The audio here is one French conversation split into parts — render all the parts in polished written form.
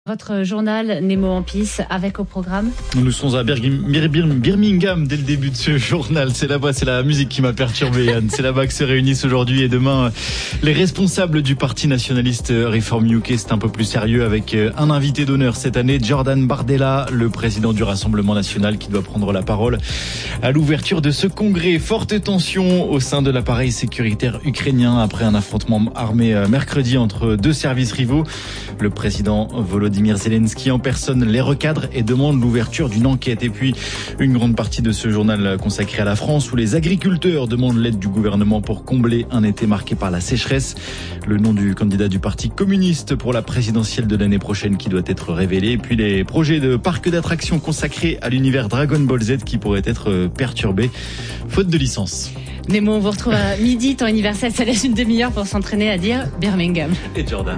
Votre journal Nemo en pisse avec au programme. Nous sommes à Birmingham dès le début de ce journal. C'est là-bas, c'est la musique qui m'a perturbé, Yann. C'est là-bas que se réunissent aujourd'hui et demain les responsables du parti nationaliste Reform UK. C'est un peu plus sérieux avec un invité d'honneur cette année, Jordan Bardella, le président du Rassemblement national qui doit prendre la parole à l'ouverture de ce congrès. Forte tension au sein de l'appareil sécuritaire ukrainien après un affrontement armé mercredi entre deux services rivaux. Le président Volodymyr Zelensky en personne les recadre et demande l'ouverture d'une enquête. Et puis, une grande partie de ce journal consacré à la France où les agriculteurs demandent l'aide du gouvernement pour combler un été marqué par la sécheresse. Le nom du candidat du Parti communiste pour la présidentielle de l'année prochaine qui doit être révélé. Et puis, les projets de parcs d'attractions consacrés à l'univers Dragon Ball Z qui pourraient être perturbés, faute de licence. Nemo, on vous retrouve à midi, temps universel, ça laisse une demi-heure pour s'entraîner à dire Birmingham. Et Jordan.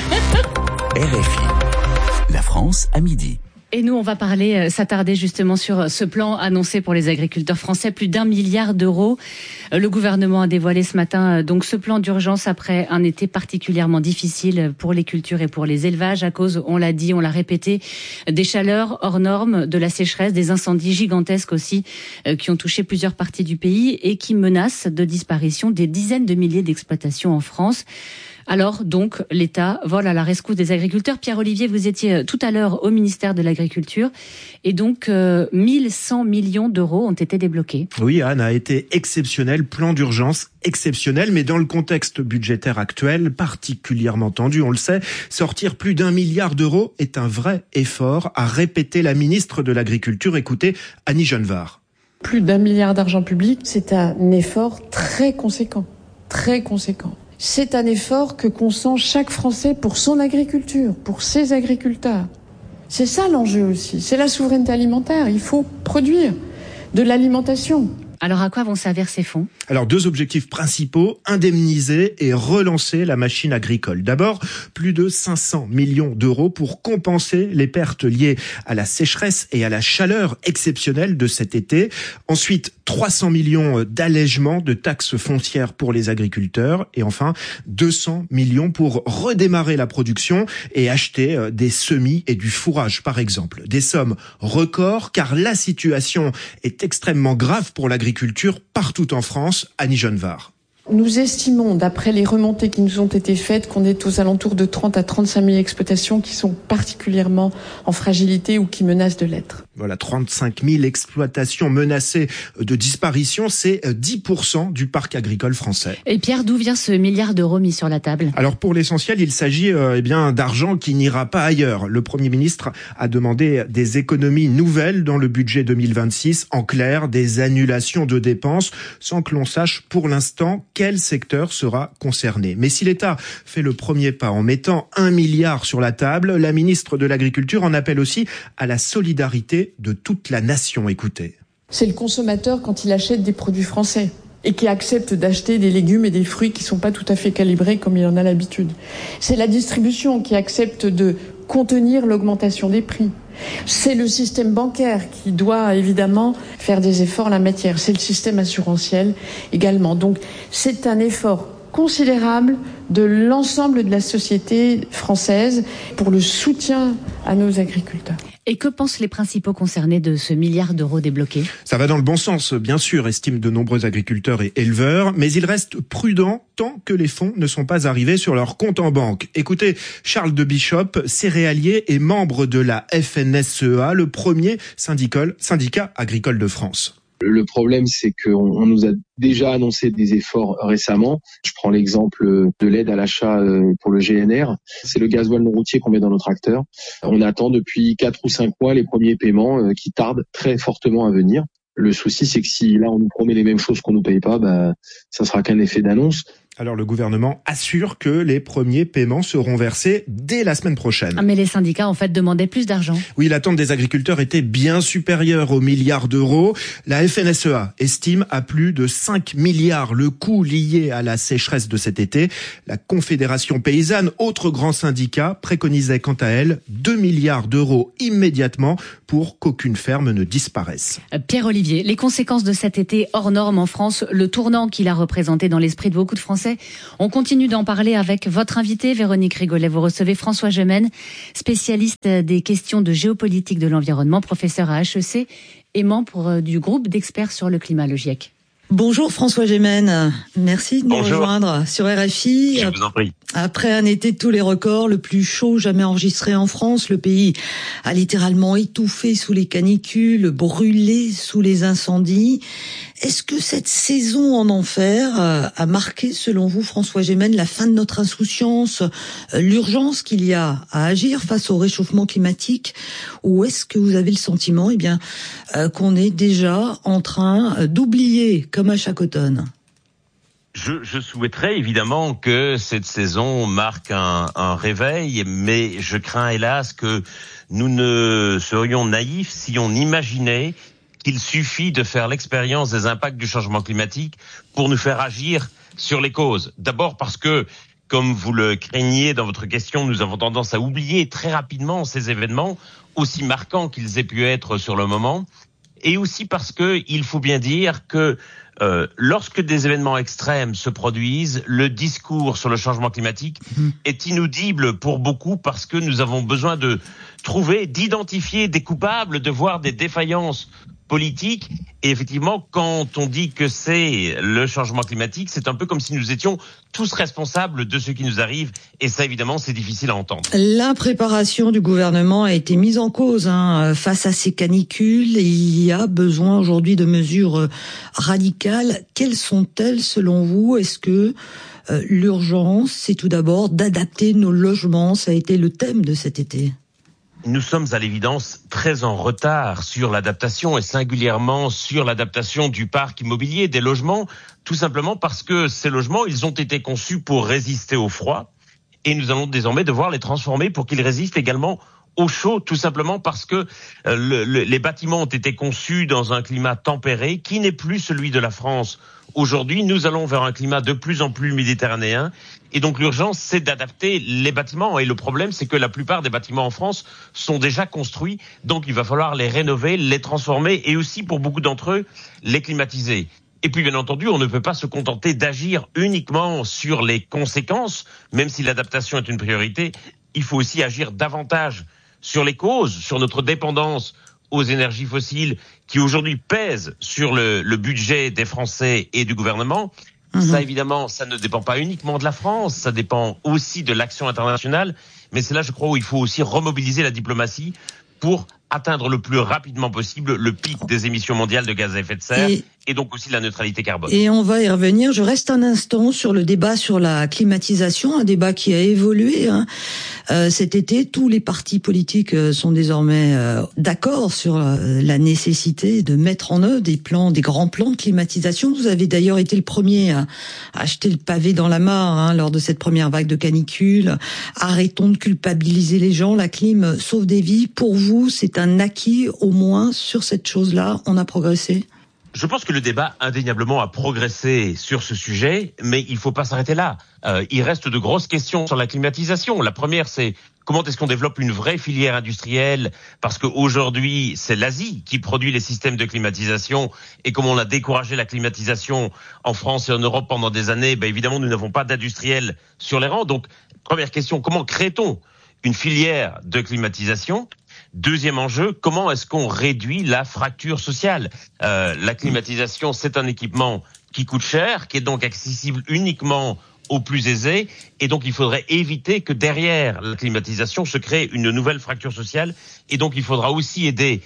RFI, la France à midi. Et nous, on va s'attarder justement sur ce plan annoncé pour les agriculteurs français, plus d'1 milliard d'euros. Le gouvernement a dévoilé ce matin donc ce plan d'urgence après un été particulièrement difficile pour les cultures et pour les élevages à cause, on l'a dit, on l'a répété, des chaleurs hors normes, de la sécheresse, des incendies gigantesques aussi qui ont touché plusieurs parties du pays et qui menacent de disparition des dizaines de milliers d'exploitations en France. Alors, donc, l'État vole à la rescousse des agriculteurs. Pierre-Olivier, vous étiez tout à l'heure au ministère de l'Agriculture. Et donc, 1100 millions d'euros ont été débloqués. Oui, Anne, a été exceptionnel, plan d'urgence exceptionnel, mais dans le contexte budgétaire actuel, particulièrement tendu, on le sait, sortir plus d'1 milliard d'euros est un vrai effort, a répété la ministre de l'Agriculture. Écoutez, Annie Genevard. Plus d'1 milliard d'argent public, c'est un effort très conséquent, très conséquent. C'est un effort que consent chaque Français pour son agriculture, pour ses agriculteurs. C'est ça l'enjeu aussi, c'est la souveraineté alimentaire. Il faut produire de l'alimentation. Alors à quoi vont servir ces fonds ? Alors 2 objectifs principaux, indemniser et relancer la machine agricole. D'abord, plus de 500 millions d'euros pour compenser les pertes liées à la sécheresse et à la chaleur exceptionnelle de cet été. Ensuite, 300 millions d'allègements de taxes foncières pour les agriculteurs. Et enfin, 200 millions pour redémarrer la production et acheter des semis et du fourrage, par exemple. Des sommes records, car la situation est extrêmement grave pour l'agriculture partout en France. Annie Genevard. Nous estimons, d'après les remontées qui nous ont été faites, qu'on est aux alentours de 30 à 35 000 exploitations qui sont particulièrement en fragilité ou qui menacent de l'être. Voilà, 35 000 exploitations menacées de disparition, c'est 10% du parc agricole français. Et Pierre, d'où vient ce milliard d'euros mis sur la table ? Alors pour l'essentiel, il s'agit d'argent qui n'ira pas ailleurs. Le Premier ministre a demandé des économies nouvelles dans le budget 2026, en clair, des annulations de dépenses, sans que l'on sache pour l'instant quel secteur sera concerné. Mais si l'État fait le premier pas en mettant 1 milliard sur la table, la ministre de l'Agriculture en appelle aussi à la solidarité de toute la nation. Écoutez. C'est le consommateur quand il achète des produits français et qui accepte d'acheter des légumes et des fruits qui sont pas tout à fait calibrés comme il en a l'habitude. C'est la distribution qui accepte de contenir l'augmentation des prix. C'est le système bancaire qui doit évidemment faire des efforts en la matière. C'est le système assurantiel également. Donc c'est un effort considérable de l'ensemble de la société française pour le soutien à nos agriculteurs. Et que pensent les principaux concernés de ce milliard d'euros débloqués ? Ça va dans le bon sens, bien sûr, estiment de nombreux agriculteurs et éleveurs, mais ils restent prudents tant que les fonds ne sont pas arrivés sur leur compte en banque. Écoutez, Charles de Bishop, céréalier et membre de la FNSEA, le premier syndicat agricole de France. Le problème, c'est qu'on nous a déjà annoncé des efforts récemment. Je prends l'exemple de l'aide à l'achat pour le GNR. C'est le gasoil non routier qu'on met dans nos tracteurs. On attend depuis 4 ou 5 mois les premiers paiements qui tardent très fortement à venir. Le souci, c'est que si là on nous promet les mêmes choses qu'on nous paye pas, ça sera qu'un effet d'annonce. Alors le gouvernement assure que les premiers paiements seront versés dès la semaine prochaine. Mais les syndicats en fait demandaient plus d'argent. Oui, l'attente des agriculteurs était bien supérieure aux milliards d'euros. La FNSEA estime à plus de 5 milliards le coût lié à la sécheresse de cet été. La Confédération paysanne, autre grand syndicat, préconisait quant à elle 2 milliards d'euros immédiatement pour qu'aucune ferme ne disparaisse. Pierre-Olivier, les conséquences de cet été hors norme en France, le tournant qu'il a représenté dans l'esprit de beaucoup de Français Français. On continue d'en parler avec votre invité, Véronique Rigolet. Vous recevez François Gemène, spécialiste des questions de géopolitique de l'environnement, professeur à HEC et membre du groupe d'experts sur le climat, le GIEC. Bonjour François Gemène, merci de nous rejoindre sur RFI. Je vous en prie. Après un été de tous les records, le plus chaud jamais enregistré en France, le pays a littéralement étouffé sous les canicules, brûlé sous les incendies. Est-ce que cette saison en enfer a marqué, selon vous, François Gemène, la fin de notre insouciance, l'urgence qu'il y a à agir face au réchauffement climatique, ou est-ce que vous avez le sentiment, qu'on est déjà en train d'oublier, comme à chaque automne? Je souhaiterais évidemment que cette saison marque un réveil, mais je crains hélas que nous ne serions naïfs si on imaginait qu'il suffit de faire l'expérience des impacts du changement climatique pour nous faire agir sur les causes. D'abord parce que, comme vous le craignez dans votre question, nous avons tendance à oublier très rapidement ces événements, aussi marquants qu'ils aient pu être sur le moment, et aussi parce que il faut bien dire que lorsque des événements extrêmes se produisent, le discours sur le changement climatique est inaudible pour beaucoup parce que nous avons besoin de trouver, d'identifier des coupables, de voir des défaillances politiques. Et effectivement, quand on dit que c'est le changement climatique, c'est un peu comme si nous étions tous responsables de ce qui nous arrive. Et ça, évidemment, c'est difficile à entendre. L'impréparation du gouvernement a été mise en cause face à ces canicules. Et il y a besoin aujourd'hui de mesures radicales. Quelles sont-elles selon vous? Est-ce que l'urgence, c'est tout d'abord d'adapter nos logements? Ça a été le thème de cet été. Nous sommes à l'évidence très en retard sur l'adaptation et singulièrement sur l'adaptation du parc immobilier, des logements, tout simplement parce que ces logements, ils ont été conçus pour résister au froid et nous allons désormais devoir les transformer pour qu'ils résistent également au chaud, tout simplement parce que les bâtiments ont été conçus dans un climat tempéré qui n'est plus celui de la France. Aujourd'hui, nous allons vers un climat de plus en plus méditerranéen et donc l'urgence, c'est d'adapter les bâtiments. Et le problème, c'est que la plupart des bâtiments en France sont déjà construits, donc il va falloir les rénover, les transformer et aussi, pour beaucoup d'entre eux, les climatiser. Et puis, bien entendu, on ne peut pas se contenter d'agir uniquement sur les conséquences, même si l'adaptation est une priorité. Il faut aussi agir davantage sur les causes, sur notre dépendance aux énergies fossiles qui aujourd'hui pèsent sur le budget des Français et du gouvernement. Ça, évidemment, ça ne dépend pas uniquement de la France, ça dépend aussi de l'action internationale. Mais c'est là, je crois, où il faut aussi remobiliser la diplomatie pour atteindre le plus rapidement possible le pic des émissions mondiales de gaz à effet de serre et donc aussi la neutralité carbone. Et on va y revenir. Je reste un instant sur le débat sur la climatisation, un débat qui a évolué. Cet été, tous les partis politiques sont désormais d'accord sur la nécessité de mettre en œuvre des grands plans de climatisation. Vous avez d'ailleurs été le premier à acheter le pavé dans la mare lors de cette première vague de canicule. Arrêtons de culpabiliser les gens, la clim sauve des vies. Pour vous, c'est un acquis au moins sur cette chose-là, on a progressé? Je pense que le débat indéniablement a progressé sur ce sujet, mais il ne faut pas s'arrêter là. Il reste de grosses questions sur la climatisation. La première, c'est comment est-ce qu'on développe une vraie filière industrielle? Parce qu'aujourd'hui, c'est l'Asie qui produit les systèmes de climatisation. Et comme on a découragé la climatisation en France et en Europe pendant des années, évidemment, nous n'avons pas d'industriels sur les rangs. Donc, première question, comment crée-t-on une filière de climatisation? Deuxième enjeu, comment est-ce qu'on réduit la fracture sociale? La climatisation, c'est un équipement qui coûte cher, qui est donc accessible uniquement aux plus aisés, et donc il faudrait éviter que derrière la climatisation se crée une nouvelle fracture sociale, et donc il faudra aussi aider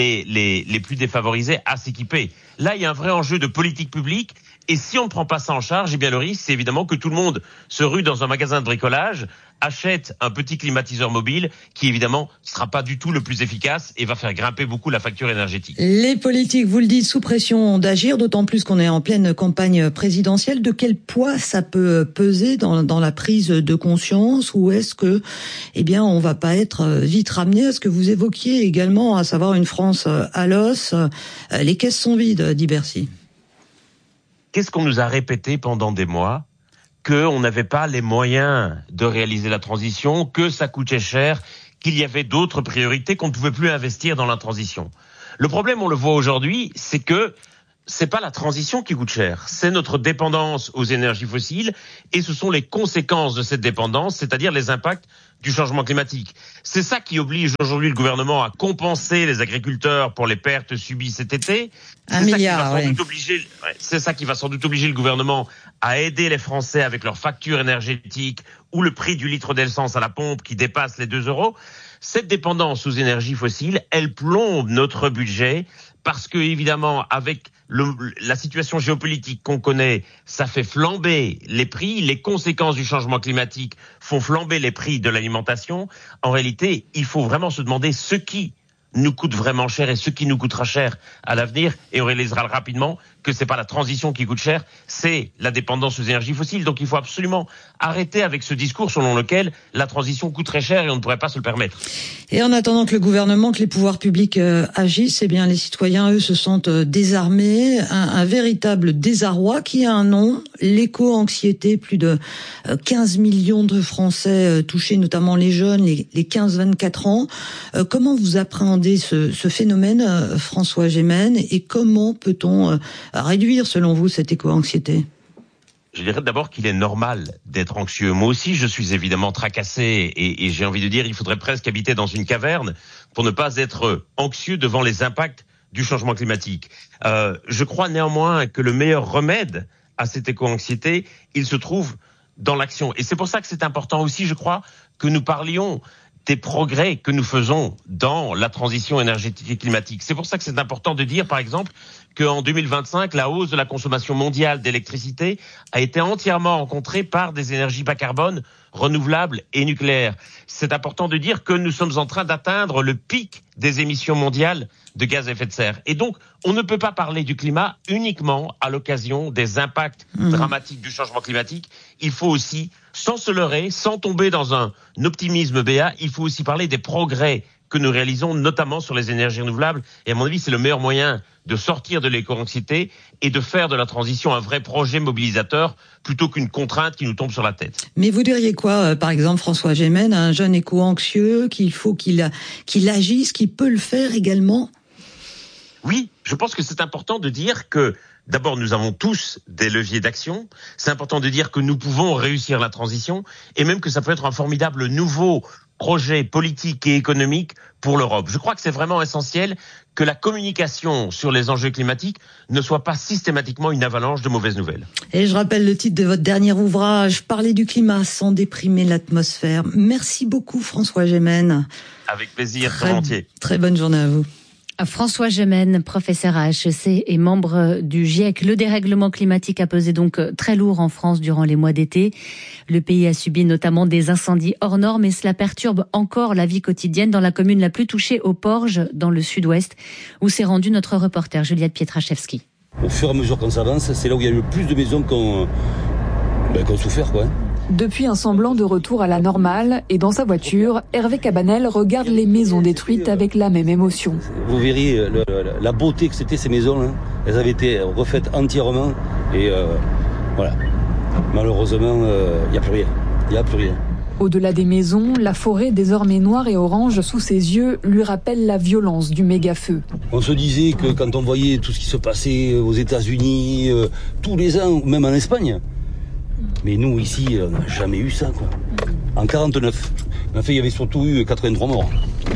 les plus défavorisés à s'équiper. Là, il y a un vrai enjeu de politique publique, et si on ne prend pas ça en charge, eh bien le risque, c'est évidemment que tout le monde se rue dans un magasin de bricolage, achète un petit climatiseur mobile qui, évidemment, ne sera pas du tout le plus efficace et va faire grimper beaucoup la facture énergétique. Les politiques, vous le dites, sous pression d'agir, d'autant plus qu'on est en pleine campagne présidentielle. De quel poids ça peut peser dans la prise de conscience, ou est-ce que, on va pas être vite ramené à ce que vous évoquiez également, à savoir une France à l'os? Les caisses sont vides, dit Bercy. Qu'est-ce qu'on nous a répété pendant des mois? Qu'on n'avait pas les moyens de réaliser la transition, que ça coûtait cher, qu'il y avait d'autres priorités, qu'on ne pouvait plus investir dans la transition. Le problème, on le voit aujourd'hui, c'est que c'est pas la transition qui coûte cher, c'est notre dépendance aux énergies fossiles et ce sont les conséquences de cette dépendance, c'est-à-dire les impacts du changement climatique. C'est ça qui oblige aujourd'hui le gouvernement à compenser les agriculteurs pour les pertes subies cet été. C'est ça qui va sans doute obliger le gouvernement à aider les Français avec leurs factures énergétiques ou le prix du litre d'essence à la pompe qui dépasse les 2 €. Cette dépendance aux énergies fossiles, elle plombe notre budget parce que, évidemment, avec la situation géopolitique qu'on connaît, ça fait flamber les prix. Les conséquences du changement climatique font flamber les prix de l'alimentation. En réalité, il faut vraiment se demander ce qui nous coûte vraiment cher et ce qui nous coûtera cher à l'avenir. Et on réalisera rapidement que c'est pas la transition qui coûte cher, c'est la dépendance aux énergies fossiles. Donc il faut absolument arrêter avec ce discours selon lequel la transition coûte très cher et on ne pourrait pas se le permettre. Et en attendant que le gouvernement, que les pouvoirs publics agissent, eh bien les citoyens, eux, se sentent désarmés. Un véritable désarroi qui a un nom, l'éco-anxiété. Plus de 15 millions de Français touchés, notamment les jeunes, les 15-24 ans. Comment vous appréhendez ce phénomène, François Gémen, et comment peut-on réduire, selon vous, cette éco-anxiété ? Je dirais d'abord qu'il est normal d'être anxieux. Moi aussi, je suis évidemment tracassé et j'ai envie de dire il faudrait presque habiter dans une caverne pour ne pas être anxieux devant les impacts du changement climatique. Je crois néanmoins que le meilleur remède à cette éco-anxiété, il se trouve dans l'action. Et c'est pour ça que c'est important aussi, je crois, que nous parlions des progrès que nous faisons dans la transition énergétique et climatique. C'est pour ça que c'est important de dire, par exemple, qu'en 2025, la hausse de la consommation mondiale d'électricité a été entièrement rencontrée par des énergies bas carbone, renouvelables et nucléaires. C'est important de dire que nous sommes en train d'atteindre le pic des émissions mondiales de gaz à effet de serre. Et donc, on ne peut pas parler du climat uniquement à l'occasion des impacts dramatiques du changement climatique. Il faut aussi, sans se leurrer, sans tomber dans un optimisme béat, il faut aussi parler des progrès que nous réalisons, notamment sur les énergies renouvelables. Et à mon avis, c'est le meilleur moyen de sortir de l'éco-anxiété et de faire de la transition un vrai projet mobilisateur plutôt qu'une contrainte qui nous tombe sur la tête. Mais vous diriez quoi, par exemple, François Gémen, un jeune éco-anxieux, qu'il faut qu'il agisse, qu'il peut le faire également ? Oui, je pense que c'est important de dire que d'abord, nous avons tous des leviers d'action. C'est important de dire que nous pouvons réussir la transition et même que ça peut être un formidable nouveau projet politique et économique pour l'Europe. Je crois que c'est vraiment essentiel que la communication sur les enjeux climatiques ne soit pas systématiquement une avalanche de mauvaises nouvelles. Et je rappelle le titre de votre dernier ouvrage, Parler du climat sans déprimer l'atmosphère. Merci beaucoup, François Gémen. Avec plaisir, volontiers. Très bonne journée à vous. François Gémen, professeur à HEC et membre du GIEC. Le dérèglement climatique a pesé donc très lourd en France durant les mois d'été. Le pays a subi notamment des incendies hors normes et cela perturbe encore la vie quotidienne dans la commune la plus touchée, au Porge, dans le sud-ouest, où s'est rendu notre reporter Juliette Pietraszewski. Au fur et à mesure qu'on s'avance, c'est là où il y a le plus de maisons qu'on souffert, quoi. Depuis un semblant de retour à la normale et dans sa voiture, Hervé Cabanel regarde les maisons détruites avec la même émotion. Vous verriez la beauté que c'était ces maisons, hein. Elles avaient été refaites entièrement et voilà. Malheureusement, il n'y a plus rien. Il n'y a plus rien. Au-delà des maisons, la forêt désormais noire et orange sous ses yeux lui rappelle la violence du méga-feu. On se disait que quand on voyait tout ce qui se passait aux États-Unis, tous les ans, même en Espagne, mais nous, ici, on n'a jamais eu ça, quoi. En 49. En fait, il y avait surtout eu 83 morts.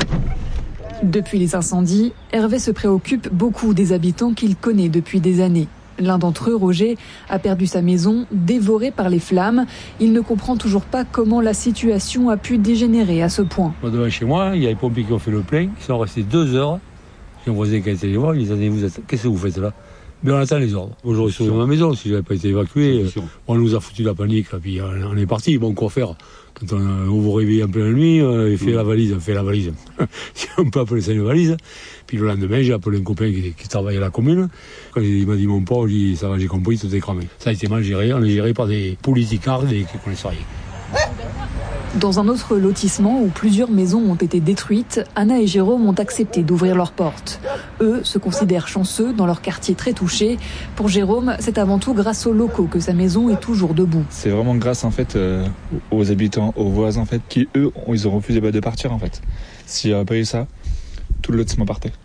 Depuis les incendies, Hervé se préoccupe beaucoup des habitants qu'il connaît depuis des années. L'un d'entre eux, Roger, a perdu sa maison, dévorée par les flammes. Il ne comprend toujours pas comment la situation a pu dégénérer à ce point. Moi, devant chez moi, il y a les pompiers qui ont fait le plein. Ils sont restés 2 heures. J'ai un voisin qui a été les voir. Ils ont dit, qu'est-ce que vous faites là ? Mais on attend les ordres. J'aurais sauvé ma maison si j'avais pas été évacué. On nous a foutu la panique, et puis on est parti. Bon, quoi faire ? Quand on vous réveille en pleine nuit, il fait la valise, on fait la valise. Si on peut appeler ça une valise. Puis le lendemain, j'ai appelé un copain qui travaille à la commune. Quand il m'a dit mon port, j'ai dit ça va, j'ai compris, tout est cramé. Ça a été mal géré, on est géré par des politicards qui connaissent rien. Dans un autre lotissement où plusieurs maisons ont été détruites, Anna et Jérôme ont accepté d'ouvrir leurs portes. Eux se considèrent chanceux dans leur quartier très touché. Pour Jérôme, c'est avant tout grâce aux locaux que sa maison est toujours debout. C'est vraiment grâce en fait aux habitants, aux voisins en fait, qui eux, ils ont refusé de partir en fait. S'il n'y avait pas eu ça, tout le lotissement partait.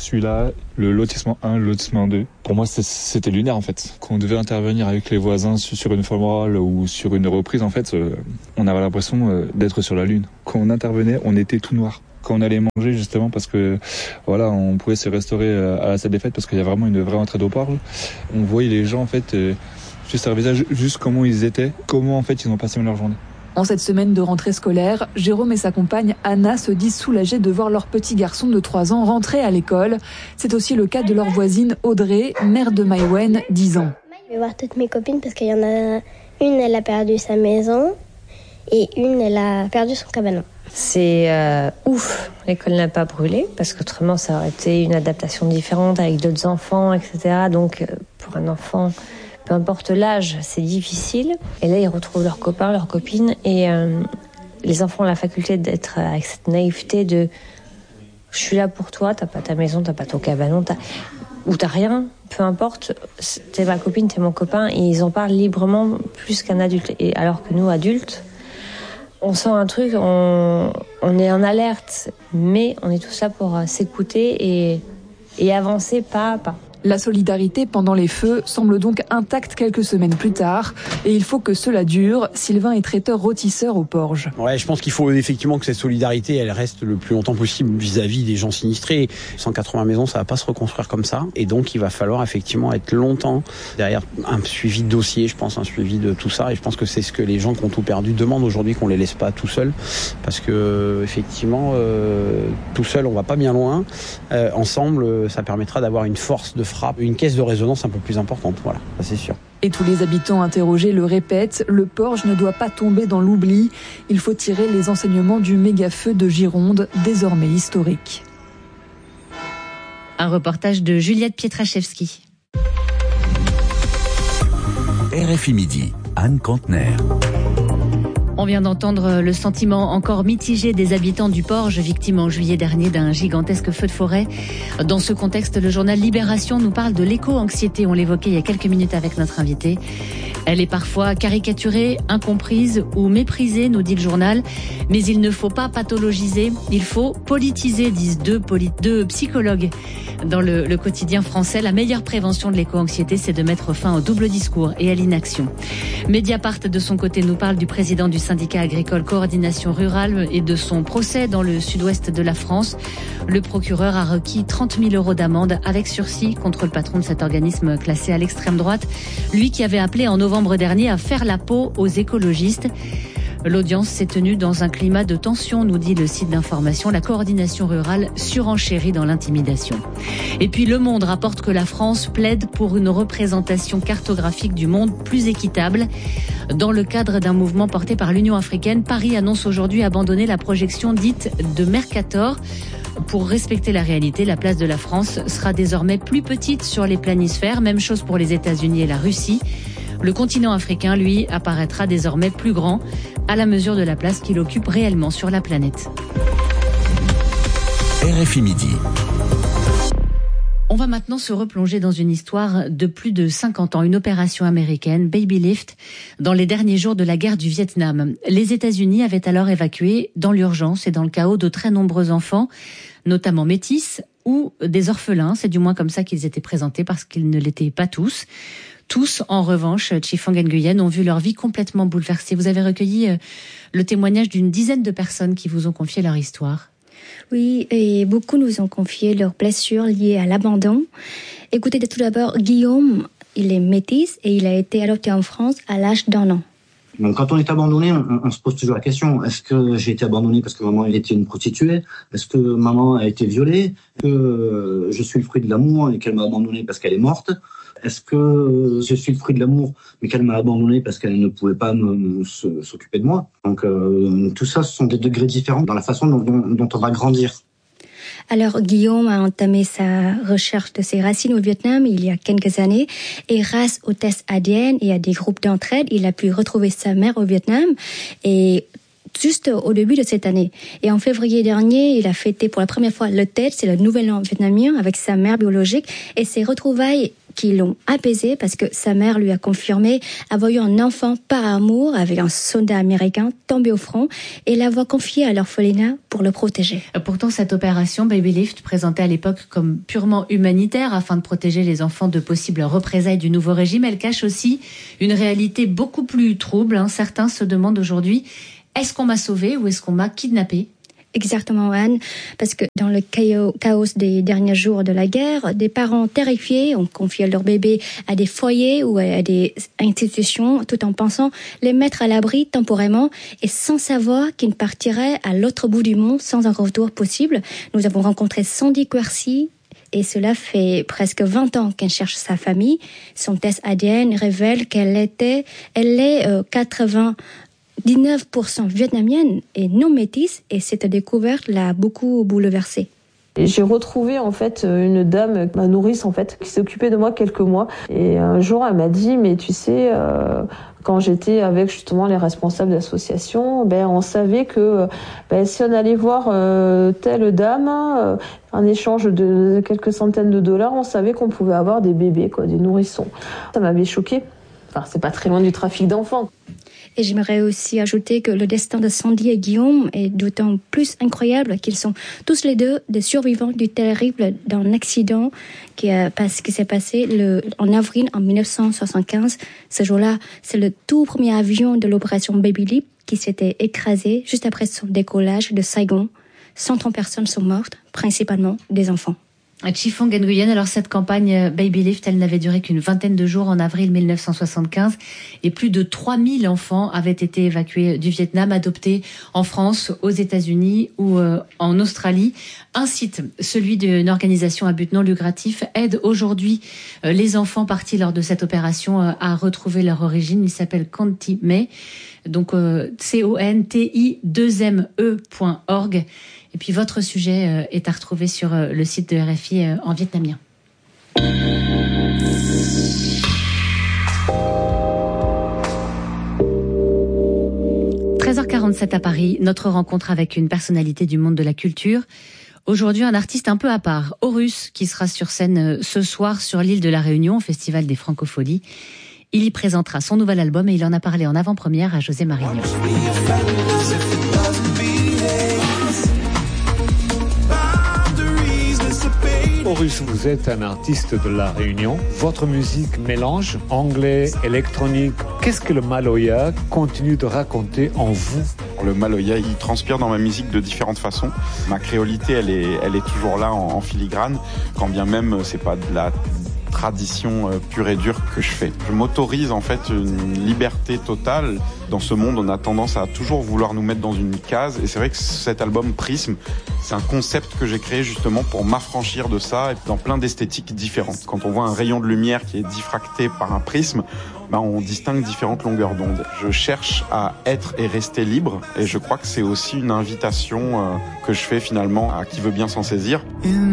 Celui-là, le lotissement 1, le lotissement 2. Pour moi, c'était lunaire en fait. Quand on devait intervenir avec les voisins sur une formule ou sur une reprise, en fait, on avait l'impression d'être sur la Lune. Quand on intervenait, on était tout noir. Quand on allait manger justement, parce que voilà, on pouvait se restaurer à la salle des fêtes parce qu'il y a vraiment une vraie entrée d'eau parle. On voyait les gens en fait, juste à leur visage, juste comment ils étaient, comment en fait ils ont passé leur journée. En cette semaine de rentrée scolaire, Jérôme et sa compagne Anna se disent soulagés de voir leur petit garçon de 3 ans rentrer à l'école. C'est aussi le cas de leur voisine Audrey, mère de Maïwen, 10 ans. Je vais voir toutes mes copines parce qu'il y en a une, elle a perdu sa maison et une, elle a perdu son cabanon. C'est ouf, l'école n'a pas brûlé parce qu'autrement ça aurait été une adaptation différente avec d'autres enfants, etc. Donc pour un enfant, peu importe l'âge, c'est difficile. Et là, ils retrouvent leurs copains, leurs copines. Et les enfants ont la faculté d'être avec cette naïveté de « je suis là pour toi, t'as pas ta maison, t'as pas ton cabanon, ou t'as rien, peu importe, t'es ma copine, t'es mon copain. » Et ils en parlent librement plus qu'un adulte. Et alors que nous, adultes, on sent un truc, on est en alerte, mais on est tous là pour s'écouter et avancer pas à pas. La solidarité pendant les feux semble donc intacte quelques semaines plus tard et il faut que cela dure. Sylvain est traiteur-rôtisseur au Porge. Ouais, je pense qu'il faut effectivement que cette solidarité elle reste le plus longtemps possible vis-à-vis des gens sinistrés. 180 maisons, ça va pas se reconstruire comme ça et donc il va falloir effectivement être longtemps derrière un suivi de dossier, je pense, un suivi de tout ça et je pense que c'est ce que les gens qui ont tout perdu demandent aujourd'hui, qu'on les laisse pas tout seuls parce que effectivement tout seul on va pas bien loin. Ensemble, ça permettra d'avoir une force de frappe, une caisse de résonance un peu plus importante, voilà, ça c'est sûr. Et tous les habitants interrogés le répètent, le Porge ne doit pas tomber dans l'oubli. Il faut tirer les enseignements du méga-feu de Gironde, désormais historique. Un reportage de Juliette Pietraszewski. RFI Midi, Anne Contener. On vient d'entendre le sentiment encore mitigé des habitants du Porge, victimes en juillet dernier d'un gigantesque feu de forêt. Dans ce contexte, le journal Libération nous parle de l'éco-anxiété. On l'évoquait il y a quelques minutes avec notre invité. Elle est parfois caricaturée, incomprise ou méprisée, nous dit le journal. Mais il ne faut pas pathologiser, il faut politiser, disent deux psychologues. Dans le quotidien français, la meilleure prévention de l'éco-anxiété, c'est de mettre fin au double discours et à l'inaction. Mediapart, de son côté, nous parle du président du syndicat agricole Coordination Rurale et de son procès dans le sud-ouest de la France. Le procureur a requis 30 000 € d'amende avec sursis contre le patron de cet organisme classé à l'extrême droite, lui qui avait appelé en novembre dernier à faire la peau aux écologistes. L'audience s'est tenue dans un climat de tension, nous dit le site d'information. La coordination rurale surenchérit dans l'intimidation. Et puis Le Monde rapporte que la France plaide pour une représentation cartographique du monde plus équitable. Dans le cadre d'un mouvement porté par l'Union africaine, Paris annonce aujourd'hui abandonner la projection dite de Mercator. Pour respecter la réalité, la place de la France sera désormais plus petite sur les planisphères. Même chose pour les États-Unis et la Russie. Le continent africain, lui, apparaîtra désormais plus grand, à la mesure de la place qu'il occupe réellement sur la planète. RFI Midi. On va maintenant se replonger dans une histoire de plus de 50 ans, une opération américaine, Baby Lift, dans les derniers jours de la guerre du Vietnam. Les États-Unis avaient alors évacué, dans l'urgence et dans le chaos, de très nombreux enfants, notamment métis ou des orphelins. C'est du moins comme ça qu'ils étaient présentés, parce qu'ils ne l'étaient pas tous. Tous, en revanche, Chifang Nguyen, ont vu leur vie complètement bouleversée. Vous avez recueilli le témoignage d'une dizaine de personnes qui vous ont confié leur histoire. Oui, et beaucoup nous ont confié leurs blessures liées à l'abandon. Écoutez tout d'abord, Guillaume, il est métis et il a été adopté en France à l'âge d'1 an. Donc, quand on est abandonné, on se pose toujours la question, est-ce que j'ai été abandonné parce que maman elle était une prostituée? Est-ce que maman a été violée? Est-ce que je suis le fruit de l'amour et qu'elle m'a abandonné parce qu'elle est morte? Est-ce que je suis le fruit de l'amour mais qu'elle m'a abandonné parce qu'elle ne pouvait pas s'occuper de moi? Donc tout ça, ce sont des degrés différents dans la façon dont on va grandir. Alors, Guillaume a entamé sa recherche de ses racines au Vietnam il y a quelques années. Et grâce aux tests ADN et à des groupes d'entraide, il a pu retrouver sa mère au Vietnam. Et juste au début de cette année. Et en février dernier, il a fêté pour la première fois le Tết, c'est le nouvel an vietnamien, avec sa mère biologique. Et ces retrouvailles qui l'ont apaisé parce que sa mère lui a confirmé avoir eu un enfant par amour avec un soldat américain tombé au front et l'avoir confié à l'orphelinat pour le protéger. Pourtant, cette opération Baby Lift, présentée à l'époque comme purement humanitaire afin de protéger les enfants de possibles représailles du nouveau régime, elle cache aussi une réalité beaucoup plus trouble. Certains se demandent aujourd'hui, est-ce qu'on m'a sauvé ou est-ce qu'on m'a kidnappé ? Exactement, Anne, parce que dans le chaos des derniers jours de la guerre, des parents terrifiés ont confié leur bébé à des foyers ou à des institutions tout en pensant les mettre à l'abri temporairement et sans savoir qu'ils partiraient à l'autre bout du monde sans un retour possible. Nous avons rencontré Sandy Quercy et cela fait presque 20 ans qu'elle cherche sa famille. Son test ADN révèle qu'elle est 19% vietnamienne et non métisse, et cette découverte l'a beaucoup bouleversée. Et j'ai retrouvé en fait une dame, ma nourrice en fait, qui s'est occupée de moi quelques mois. Et un jour, elle m'a dit, mais tu sais, quand j'étais avec justement les responsables d'associations, on savait que si on allait voir telle dame, en échange de quelques centaines de dollars, on savait qu'on pouvait avoir des bébés, des nourrissons. Ça m'avait choquée. Enfin, c'est pas très loin du trafic d'enfants. Et j'aimerais aussi ajouter que le destin de Sandy et Guillaume est d'autant plus incroyable qu'ils sont tous les deux des survivants du terrible d'un accident qui s'est passé en avril en 1975. Ce jour-là, c'est le tout premier avion de l'opération Baby Lift qui s'était écrasé juste après son décollage de Saigon. 130 personnes sont mortes, principalement des enfants. Chifong Nguyen, alors cette campagne Baby Lift, elle n'avait duré qu'une vingtaine de jours en avril 1975 et plus de 3000 enfants avaient été évacués du Vietnam, adoptés en France, aux États-Unis ou en Australie. Un site, celui d'une organisation à but non lucratif, aide aujourd'hui les enfants partis lors de cette opération à retrouver leur origine. Il s'appelle Conti-Me, donc CONTI2ME.org. Et puis votre sujet est à retrouver sur le site de RFI en vietnamien. 13h47 à Paris, notre rencontre avec une personnalité du monde de la culture. Aujourd'hui, un artiste un peu à part, Horus, qui sera sur scène ce soir sur l'île de la Réunion, au Festival des Francopholies. Il y présentera son nouvel album et il en a parlé en avant-première à José Marigno. Horus, vous êtes un artiste de la Réunion. Votre musique mélange anglais, électronique. Qu'est-ce que le Maloya continue de raconter en vous ? Le Maloya, il transpire dans ma musique de différentes façons. Ma créolité, elle est toujours là en filigrane, quand bien même c'est pas de la tradition pure et dure que je fais. Je m'autorise en fait une liberté totale. Dans ce monde, on a tendance à toujours vouloir nous mettre dans une case, et c'est vrai que cet album Prisme, c'est un concept que j'ai créé justement pour m'affranchir de ça, et dans plein d'esthétiques différentes. Quand on voit un rayon de lumière qui est diffracté par un prisme, on distingue différentes longueurs d'onde. Je cherche à être et rester libre, et je crois que c'est aussi une invitation que je fais finalement à qui veut bien s'en saisir.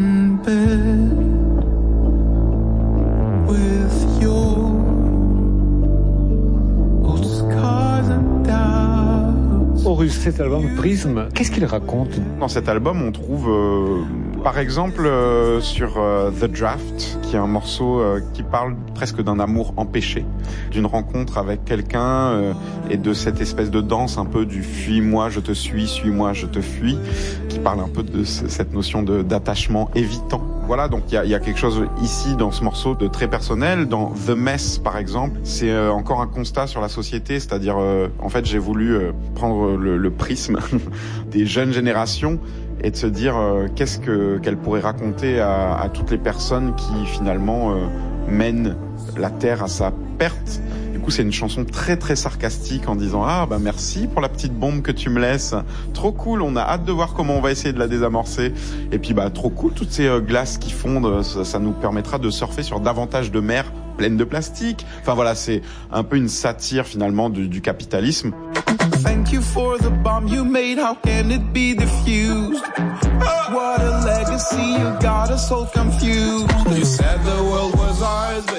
Horus, cet album Prisme, qu'est-ce qu'il raconte ? Dans cet album, on trouve par exemple sur The Draft, qui est un morceau qui parle presque d'un amour empêché, d'une rencontre avec quelqu'un et de cette espèce de danse un peu du fuis-moi, je te suis-moi, je te fuis, qui parle un peu de cette notion d'attachement évitant. Voilà, donc il y a quelque chose ici dans ce morceau de très personnel. Dans The Mess, par exemple, c'est encore un constat sur la société, c'est-à-dire en fait j'ai voulu prendre le prisme des jeunes générations et de se dire qu'est-ce qu'elle pourrait raconter à toutes les personnes qui finalement mènent la terre à sa perte. Du coup, c'est une chanson très très sarcastique en disant merci pour la petite bombe que tu me laisses, trop cool, on a hâte de voir comment on va essayer de la désamorcer, et puis trop cool, toutes ces glaces qui fondent, ça nous permettra de surfer sur davantage de mers pleines de plastique. Enfin voilà, c'est un peu une satire finalement du capitalisme. Thank you for the bomb you made, how can it be diffused? What a legacy, you got us so confused. You said the world was ours, but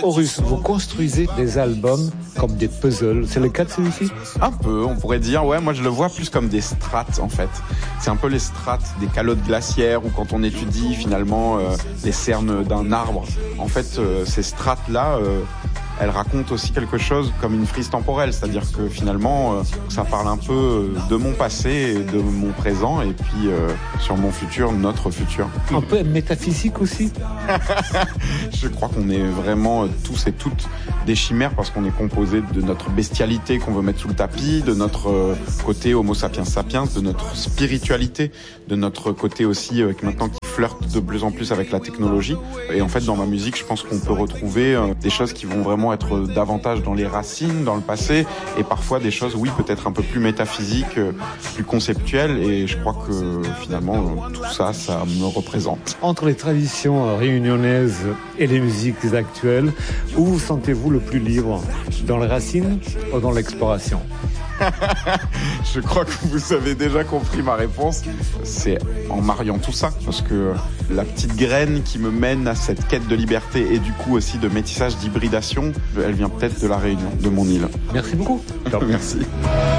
Horus, vous construisez des albums comme des puzzles. C'est le cas de celui-ci ? Un peu, on pourrait dire. Ouais, moi je le vois plus comme des strates en fait. C'est un peu les strates des calottes glaciaires ou quand on étudie finalement les cernes d'un arbre. En fait, ces strates-là, elles racontent aussi quelque chose comme une frise temporelle. C'est-à-dire que finalement, ça parle un peu de mon passé, et de mon présent et puis sur mon futur, notre futur. Un peu métaphysique aussi. Je crois qu'on est vraiment tous et toutes des chimères parce qu'on est composé de notre bestialité qu'on veut mettre sous le tapis, de notre côté homo sapiens sapiens, de notre spiritualité, de notre côté aussi maintenant qui flirte de plus en plus avec la technologie. Et en fait, dans ma musique, je pense qu'on peut retrouver des choses qui vont vraiment être davantage dans les racines, dans le passé, et parfois des choses, oui, peut-être un peu plus métaphysiques, plus conceptuelles. Et je crois que finalement, tout ça, ça me représente. Entre les traditions réunionnaises et les musiques actuelles, où vous sentez-vous le plus libre ? Dans les racines ou dans l'exploration ? Je crois que vous avez déjà compris ma réponse. C'est en mariant tout ça, parce que la petite graine qui me mène à cette quête de liberté et du coup aussi de métissage, d'hybridation, elle vient peut-être de la Réunion, de mon île. Merci beaucoup. Merci.